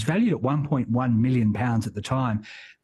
valued at £1.1 million at the time.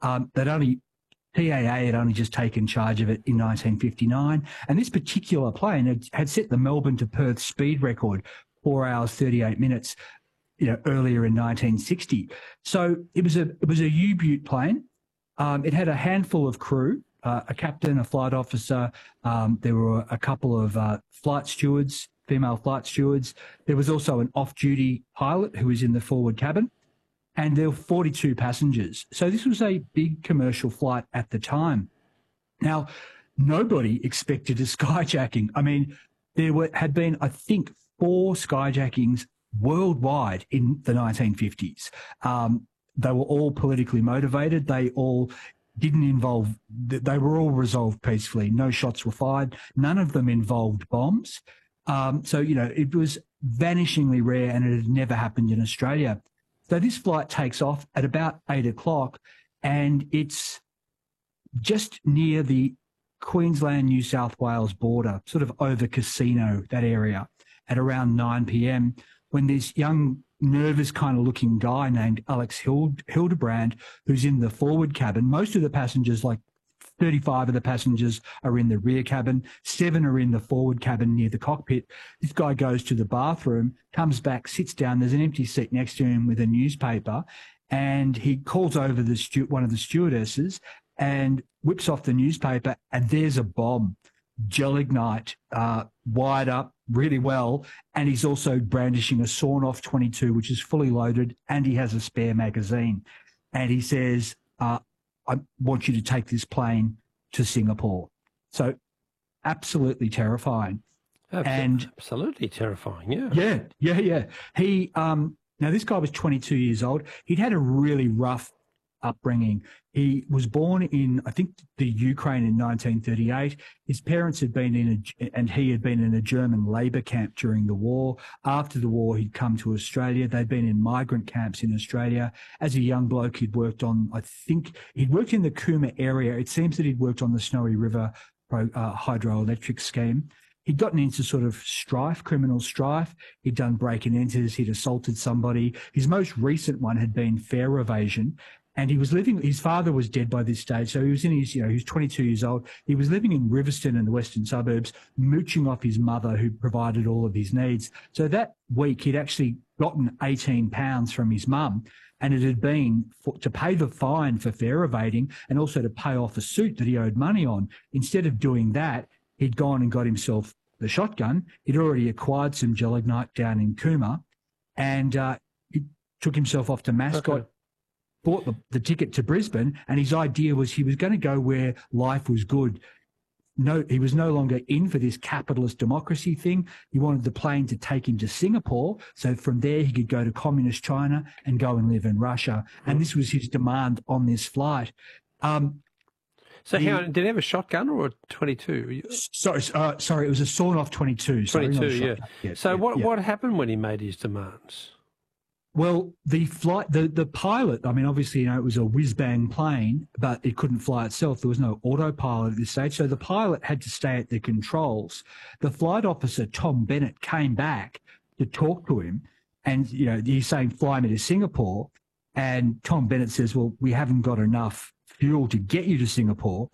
TAA had only just taken charge of it in 1959, and this particular plane had set the Melbourne to Perth speed record, 4 hours 38 minutes, earlier in 1960. So it was a U-Butte plane. It had a handful of crew, a captain, a flight officer. There were a couple of flight stewards, female flight stewards. There was also an off-duty pilot who was in the forward cabin. And there were 42 passengers. So this was a big commercial flight at the time. Now, nobody expected a skyjacking. I mean, had been, I think, 4 skyjackings worldwide in the 1950s. They were all politically motivated. They all didn't involve, they were all resolved peacefully. No shots were fired. None of them involved bombs. So, it was vanishingly rare, and it had never happened in Australia. So this flight takes off at about 8 o'clock, and it's just near the Queensland-New South Wales border, sort of over Casino, that area, at around 9 p.m, when this young, nervous kind of looking guy named Alex Hildebrand, who's in the forward cabin. Most of the passengers, like 35 of the passengers, are in the rear cabin. 7 are in the forward cabin near the cockpit. This guy goes to the bathroom, comes back, sits down. There's an empty seat next to him with a newspaper, and he calls over one of the stewardesses and whips off the newspaper, and there's a bomb, gelignite, wired up really well, and he's also brandishing a sawn-off 22, which is fully loaded, and he has a spare magazine. And he says, I want you to take this plane to Singapore. So absolutely terrifying. Absolutely terrifying, yeah. Yeah. He, now this guy was 22 years old. He'd had a really rough upbringing. He was born in, I think, the Ukraine in 1938. His parents had been and he had been in a German labor camp during the war. After the war, he'd come to Australia. They'd been in migrant camps in Australia. As a young bloke, he'd worked in the Cooma area. It seems that he'd worked on the Snowy River hydroelectric scheme. He'd gotten into sort of criminal strife. He'd done break-and-enters. He'd assaulted somebody. His most recent one had been fare evasion. And his father was dead by this stage. So he was he was 22 years old. He was living in Riverstone in the western suburbs, mooching off his mother, who provided all of his needs. So that week, he'd actually gotten £18 from his mum, and it had been to pay the fine for fare evading and also to pay off a suit that he owed money on. Instead of doing that, he'd gone and got himself the shotgun. He'd already acquired some gelignite down in Cooma, and he took himself off to Mascot. Okay. Bought the ticket to Brisbane, and his idea was he was going to go where life was good. No, he was no longer in for this capitalist democracy thing. He wanted the plane to take him to Singapore, so from there he could go to communist China and go and live in Russia. And this was his demand on this flight. So did he have a shotgun or a 22? Sorry, it was a sawn-off 22. 22, yeah. So what happened when he made his demands? Well, the pilot, I mean, obviously, it was a whiz-bang plane, but it couldn't fly itself. There was no autopilot at this stage. So the pilot had to stay at the controls. The flight officer, Tom Bennett, came back to talk to him. And, he's saying, fly me to Singapore. And Tom Bennett says, well, we haven't got enough fuel to get you to Singapore.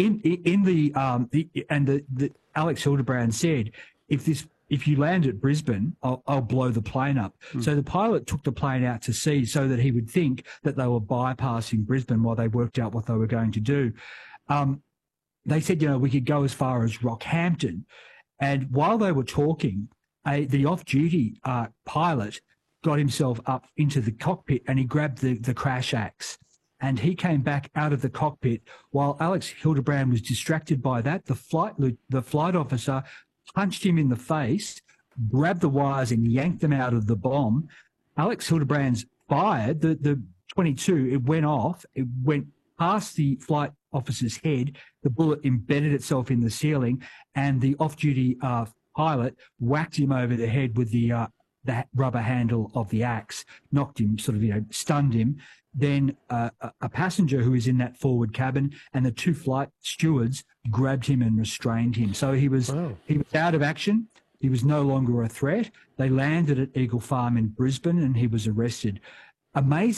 Alex Hildebrand said, if you land at Brisbane, I'll blow the plane up. So the pilot took the plane out to sea so that he would think that they were bypassing Brisbane while they worked out what they were going to do. They said, we could go as far as Rockhampton. And while they were talking, the off-duty pilot got himself up into the cockpit, and he grabbed the crash axe. And he came back out of the cockpit while Alex Hildebrand was distracted by that. The flight officer punched him in the face, grabbed the wires and yanked them out of the bomb. Alex Hildebrand's fired. The 22, it went off. It went past the flight officer's head. The bullet embedded itself in the ceiling, and the off-duty pilot whacked him over the head with the rubber handle of the axe, knocked him, stunned him. Then a passenger who was in that forward cabin and the 2 flight stewards grabbed him and restrained him. So he was out of action. He was no longer a threat. They landed at Eagle Farm in Brisbane, and he was arrested. Amazing.